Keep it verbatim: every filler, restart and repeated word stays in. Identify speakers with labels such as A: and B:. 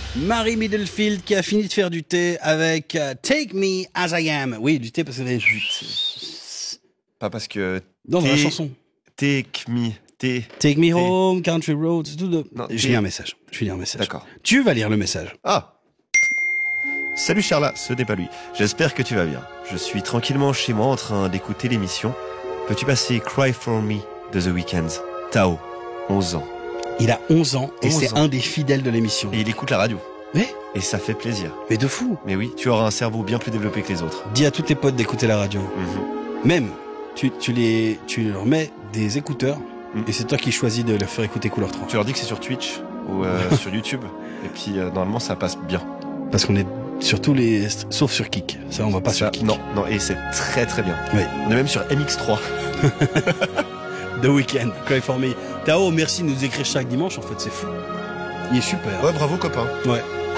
A: Marie Middlefield qui a fini de faire du thé avec uh, Take Me As I Am. Oui, du thé parce que c'est...
B: Pas parce que...
A: Non, dans la chanson.
B: Take me... Thé.
A: Take Me Home, Country Roads, tout de...
B: Non,
A: je lis un message. Je lis un message.
B: D'accord.
A: Tu vas lire le message.
B: Ah. Salut Charla, ce n'est pas lui. J'espère que tu vas bien. Je suis tranquillement chez moi en train d'écouter l'émission. Peux-tu passer Cry For Me de The Weeknd? Tao, onze ans.
A: Il a onze ans et
B: onze
A: c'est
B: ans.
A: un des fidèles de l'émission.
B: Et il écoute la radio.
A: Oui.
B: Et ça fait plaisir.
A: Mais de fou.
B: Mais oui, tu auras un cerveau bien plus développé que les autres.
A: Dis à tous tes potes d'écouter la radio.
B: Mm-hmm.
A: Même, tu, tu, les, tu leur mets des écouteurs
B: Mm.
A: et c'est toi qui choisis de leur faire écouter Couleur trois.
B: Tu leur dis que c'est sur Twitch ou euh, sur YouTube. Et puis euh, normalement ça passe bien.
A: Parce qu'on est sur tous les... Sauf sur Kik. Ça, on va pas
B: Ça,
A: sur Kik.
B: Non, non, et c'est très très bien.
A: Oui.
B: On est même sur M X trois.
A: The Weeknd, Cry For Me. Tao, merci de nous écrire chaque dimanche, en fait, c'est fou. Il est super.
B: Ouais, bravo copain.
A: Ouais.